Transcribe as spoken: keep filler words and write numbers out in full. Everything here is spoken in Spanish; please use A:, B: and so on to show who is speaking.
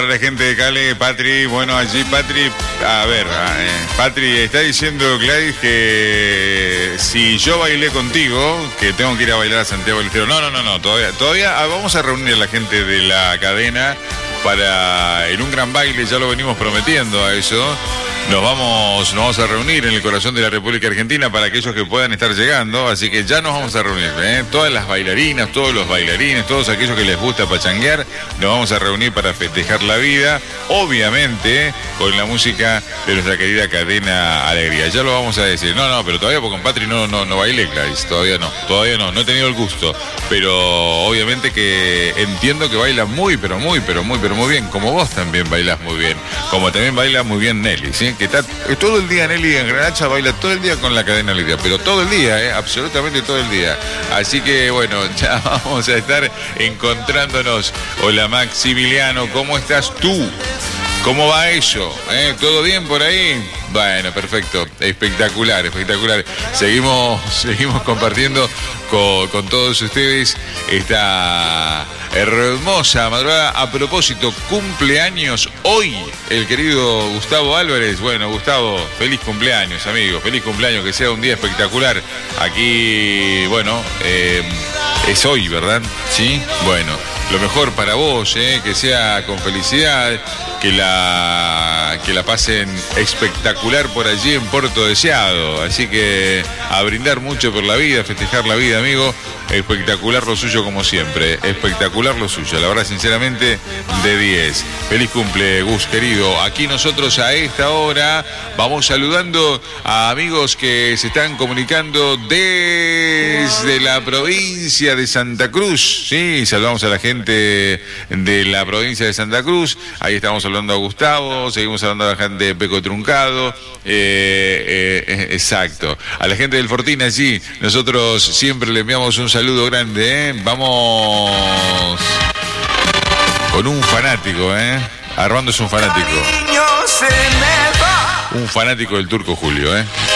A: La gente de Cali, Patri, bueno, allí Patri, a ver, eh, Patri, está diciendo Gladys que si yo bailé contigo, que tengo que ir a bailar a Santiago del Estero. No, no, no, no, todavía, todavía ah, vamos a reunir a la gente de la cadena para en un gran baile, ya lo venimos prometiendo a eso. Nos vamos, nos vamos a reunir en el corazón de la República Argentina para aquellos que puedan estar llegando, así que ya nos vamos a reunir, ¿eh? Todas las bailarinas, todos los bailarines, todos aquellos que les gusta pachanguear, nos vamos a reunir para festejar la vida, obviamente con la música de nuestra querida cadena Alegría. Ya lo vamos a decir. No, no, pero todavía porque con Patri no, no, no bailé, Gladys, todavía no, todavía no, no he tenido el gusto, pero obviamente que entiendo que baila muy, pero muy, pero muy, pero muy bien, como vos también bailás muy bien, como también baila muy bien Nelly, ¿sí? Que está todo el día Nelly en Granacha, baila todo el día con la cadena Alegría, pero todo el día, ¿eh? Absolutamente todo el día. Así que bueno, ya vamos a estar encontrándonos. Hola Maximiliano, ¿cómo estás tú? ¿Cómo va eso? ¿Eh? ¿Todo bien por ahí? Bueno, perfecto, espectacular, espectacular. Seguimos, seguimos compartiendo con, con todos ustedes esta hermosa madrugada. A propósito, cumpleaños hoy el querido Gustavo Álvarez. Bueno, Gustavo, feliz cumpleaños, amigo, feliz cumpleaños, que sea un día espectacular. Aquí, bueno, eh, es hoy, ¿verdad? Sí, bueno, lo mejor para vos, eh, que sea con felicidad, que la, que la pasen espectacular por allí en Puerto Deseado. Así que a brindar mucho por la vida, festejar la vida, amigo. Espectacular lo suyo como siempre, espectacular lo suyo, la verdad, sinceramente, de diez. Feliz cumple, Gus, querido. Aquí nosotros a esta hora vamos saludando a amigos que se están comunicando desde la provincia de Santa Cruz. Sí, saludamos a la gente de la provincia de Santa Cruz. Ahí estamos saludando a Gustavo, seguimos hablando a la gente de Peco Truncado. Eh, eh, exacto. A la gente del Fortín allí, nosotros siempre le enviamos un saludo Saludo grande, ¿eh? Vamos con un fanático, ¿eh? Armando es un fanático. Un fanático del Turco Julio, ¿eh?